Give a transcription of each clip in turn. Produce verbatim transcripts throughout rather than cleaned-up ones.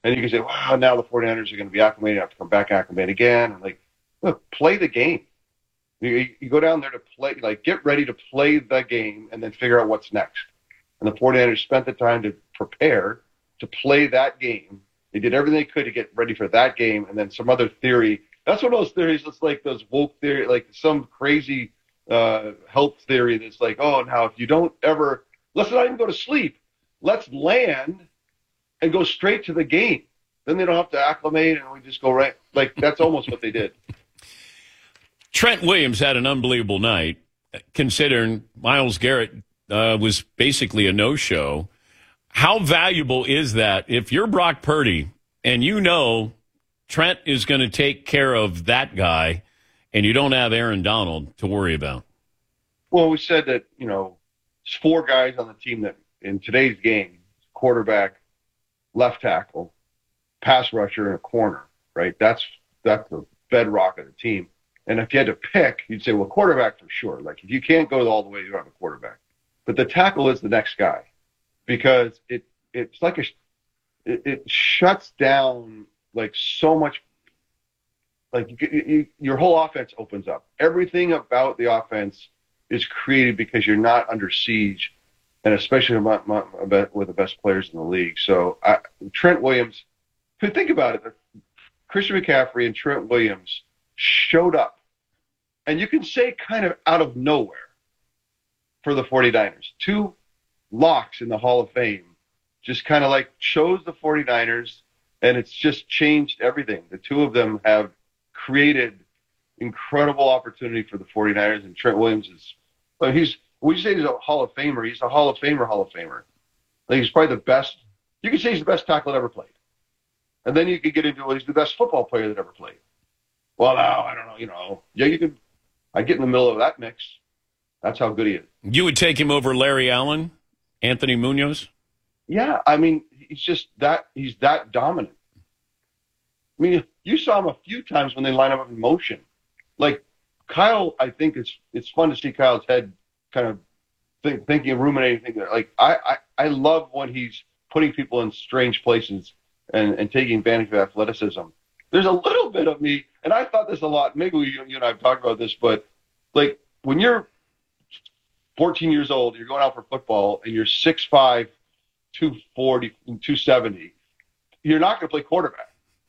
And you can say, wow, now the 49ers are going to be acclimated, have to come back acclimate again. And like, look, play the game. You, you go down there to play, like get ready to play the game and then figure out what's next. And the 49ers spent the time to prepare to play that game. They did everything they could to get ready for that game, and then some other theory. That's one of those theories that's like those woke theory, like some crazy uh, health theory that's like, oh, now if you don't ever, let's not even go to sleep. Let's land and go straight to the game. Then they don't have to acclimate, and we just go right. Like, that's almost what they did. Trent Williams had an unbelievable night, considering Myles Garrett uh, was basically a no-show. How valuable is that if you're Brock Purdy and you know Trent is going to take care of that guy and you don't have Aaron Donald to worry about? Well, we said that, you know, there's four guys on the team that in today's game, quarterback, left tackle, pass rusher, and a corner, right? That's that's the bedrock of the team. And if you had to pick, you'd say, well, quarterback for sure. Like, if you can't go all the way, you don't have a quarterback. But the tackle is the next guy. Because it it's like a it, it shuts down like so much, like you, you, your whole offense opens up. Everything about the offense is created because you're not under siege, and especially with the best players in the league. So I, Trent Williams, if you think about it, Christian McCaffrey and Trent Williams showed up, and you can say kind of out of nowhere for the 49ers. Two locks in the Hall of Fame, just kind of like chose the 49ers, and it's just changed everything. The two of them have created incredible opportunity for the 49ers, and Trent Williams is, well, he's, we say he's a Hall of Famer. He's a Hall of Famer, Hall of Famer. Like, he's probably the best, you could say he's the best tackle that ever played. And then you could get into, well, he's the best football player that ever played. Well, now, I don't know, you know, yeah, you could, I get in the middle of that mix. That's how good he is. You would take him over Larry Allen? Anthony Munoz? Yeah, I mean, he's just that, he's that dominant. I mean, you saw him a few times when they line up in motion. Like, Kyle, I think it's it's fun to see Kyle's head kind of think, thinking and ruminating. Thinking, like, I, I, I love when he's putting people in strange places and, and taking advantage of athleticism. There's a little bit of me, and I thought this a lot. Maybe we, you and I have talked about this, but, like, when you're fourteen years old, you're going out for football, and you're six five, two forty, two seventy, you're not going to play quarterback.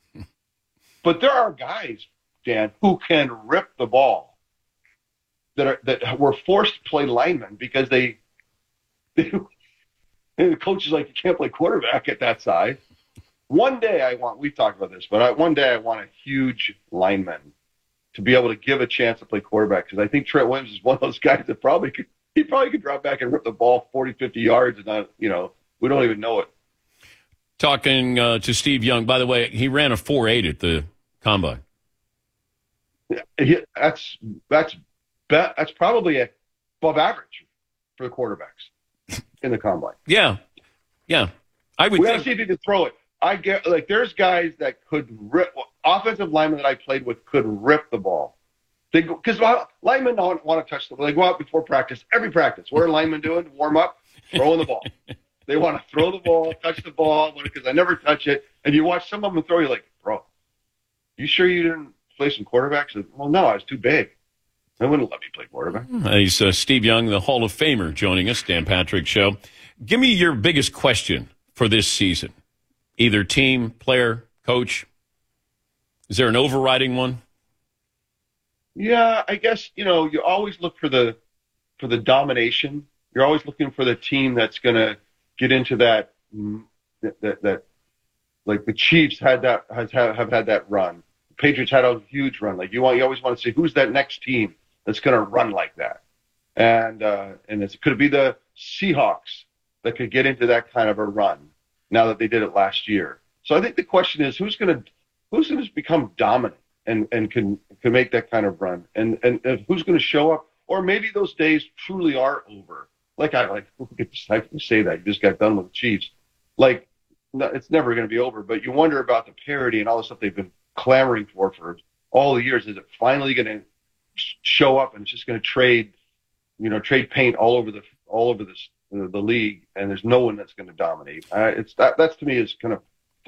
But there are guys, Dan, who can rip the ball that are that were forced to play linemen because they, they and the coach is like, you can't play quarterback at that size. One day I want, we've talked about this, but I, one day I want a huge lineman to be able to give a chance to play quarterback, because I think Trent Williams is one of those guys that probably could, he probably could drop back and rip the ball forty, fifty yards, and not, you know, we don't even know it. Talking uh, to Steve Young, by the way, he ran a four eight at the combine. Yeah, he, that's that's that's probably above average for the quarterbacks in the combine. Yeah, yeah. I would. We think... got to see if he can throw it. I get like there's guys that could rip. Offensive linemen that I played with could rip the ball. They because linemen don't want to touch the ball. They go out before practice, every practice. What are linemen doing? Warm up, throwing the ball. They want to throw the ball, touch the ball, because I never touch it. And you watch some of them throw, you're like, bro, you sure you didn't play some quarterbacks? Well, no, I was too big. I wouldn't let me play quarterback. He's uh, Steve Young, the Hall of Famer, joining us, Dan Patrick Show. Give me your biggest question for this season. Either team, player, coach. Is there an overriding one? Yeah, I guess, you know, you always look for the for the domination. You're always looking for the team that's going to get into that, that, that, that, like the Chiefs had that, has have, have had that run. The Patriots had a huge run. Like you want, you always want to see who's that next team that's going to run like that. And, uh, and it could be the Seahawks that could get into that kind of a run now that they did it last year. So I think the question is who's going to, who's going to become dominant and, and can, can make that kind of run, and, and, and who's going to show up, or maybe those days truly are over. Like I like, I can say that you just got done with the Chiefs. Like, no, it's never going to be over. But you wonder about the parity and all the stuff they've been clamoring for for all the years. Is it finally going to show up and it's just going to trade, you know, trade paint all over the all over this uh, the league, and there's no one that's going to dominate? Uh, it's that that's to me is kind of